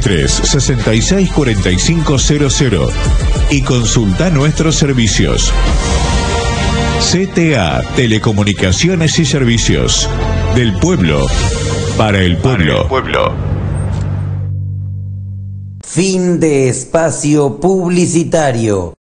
23 66 45 00 y consulta nuestros servicios. CTA Telecomunicaciones y Servicios. Del pueblo para el pueblo. Fin de espacio publicitario.